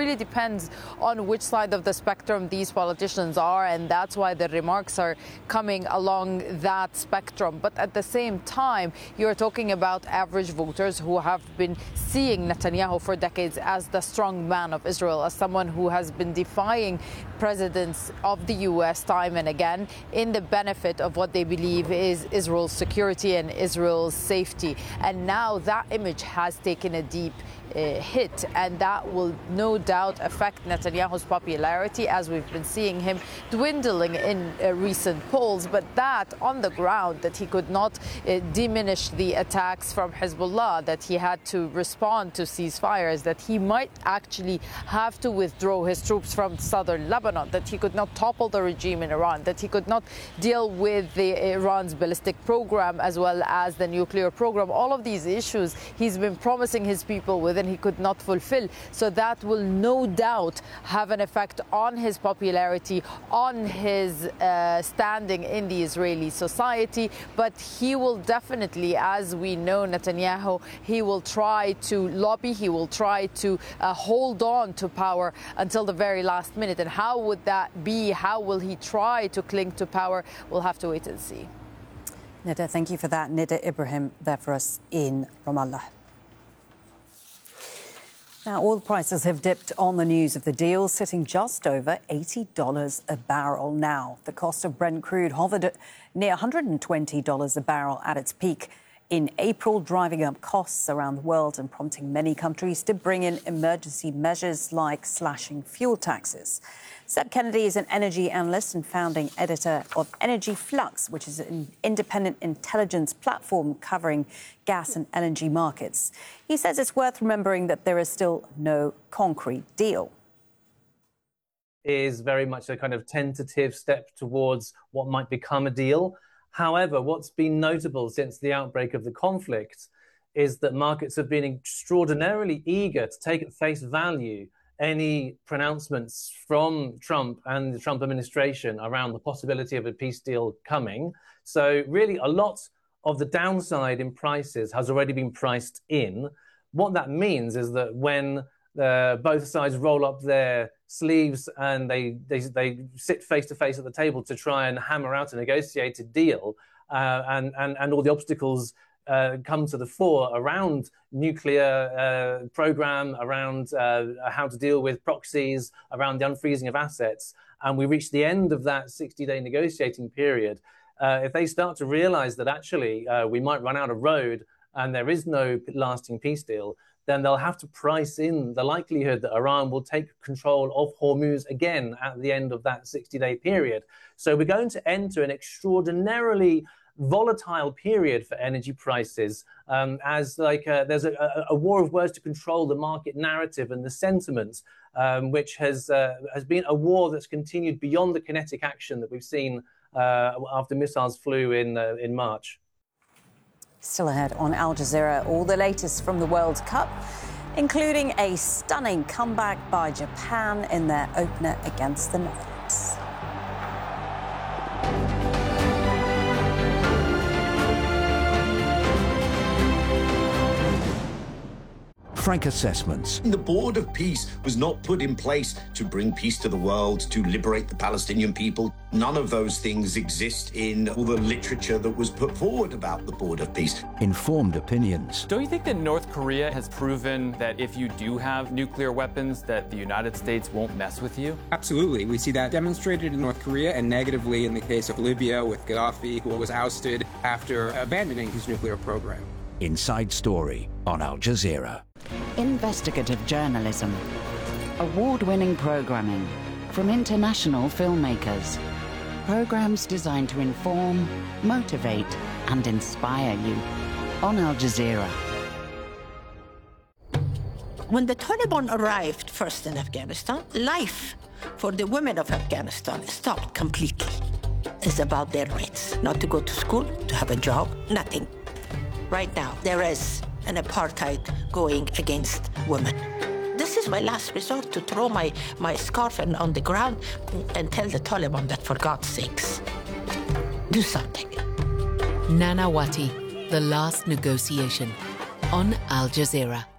really depends on which side of the spectrum these politicians are, and that's why the remarks are coming along that spectrum. But at the same time, you're talking about average voters who have been seeing Netanyahu for decades as the strong man of Israel, as someone who has been defying presidents of the U.S. time and again in the benefit of what they believe is Israel's security and Israel's safety. And now that image has taken a deep hit, and that will no doubt affect Netanyahu's popularity, as we've been seeing him dwindling in recent polls. But that on the ground, that he could not diminish the attacks from Hezbollah, that he had to respond to ceasefires, that he might actually have to withdraw his troops from southern Lebanon, that he could not topple the regime in Iran, that he could not deal with Iran's ballistic program as well as the nuclear program. All of these issues he's been promising his people with, and he could not fulfill. So that will no doubt have an effect on his popularity, on his standing in the Israeli society. But he will definitely, as we know Netanyahu, he will try to lobby, he will try to hold on to power until the very last minute. And how would that be? How will he try to cling to power? We'll have to wait and see. Nida, thank you for that. Nida Ibrahim there for us in Ramallah. Now, oil prices have dipped on the news of the deal, sitting just over $80 a barrel now. The cost of Brent crude hovered at near $120 a barrel at its peak in April, driving up costs around the world and prompting many countries to bring in emergency measures like slashing fuel taxes. Seb Kennedy is an energy analyst and founding editor of Energy Flux, which is an independent intelligence platform covering gas and LNG markets. He says it's worth remembering that there is still no concrete deal. Is very much a kind of tentative step towards what might become a deal. However, what's been notable since the outbreak of the conflict is that markets have been extraordinarily eager to take at face value any pronouncements from Trump and the Trump administration around the possibility of a peace deal coming. So really a lot of the downside in prices has already been priced in. What that means is that when both sides roll up their sleeves and they sit face to face at the table to try and hammer out a negotiated deal, and all the obstacles come to the fore around nuclear program, around how to deal with proxies, around the unfreezing of assets, and we reach the end of that 60-day negotiating period. If they start to realize that actually we might run out of road and there is no lasting peace deal, then they'll have to price in the likelihood that Iran will take control of Hormuz again at the end of that 60-day period. So we're going to enter an extraordinarily volatile period for energy prices, as there's a war of words to control the market narrative and the sentiment, which has been a war that's continued beyond the kinetic action that we've seen after missiles flew in March. Still ahead on Al Jazeera, all the latest from the World Cup, including a stunning comeback by Japan in their opener against the Netherlands. Frank Assessments. The Board of Peace was not put in place to bring peace to the world, to liberate the Palestinian people. None of those things exist in all the literature that was put forward about the Board of Peace. Informed opinions. Don't you think that North Korea has proven that if you do have nuclear weapons, that the United States won't mess with you? Absolutely. We see that demonstrated in North Korea and negatively in the case of Libya with Gaddafi, who was ousted after abandoning his nuclear program. Inside Story on Al Jazeera. Investigative journalism, award-winning programming from international filmmakers, programs designed to inform, motivate and inspire you on Al Jazeera. When the Taliban arrived first in Afghanistan, life for the women of Afghanistan stopped completely. It's about their rights, not to go to school, to have a job, nothing. Right now, there is an apartheid going against women. This is my last resort, to throw my scarf on the ground and tell the Taliban that, for God's sakes, do something. Nanawati, The Last Negotiation on Al Jazeera.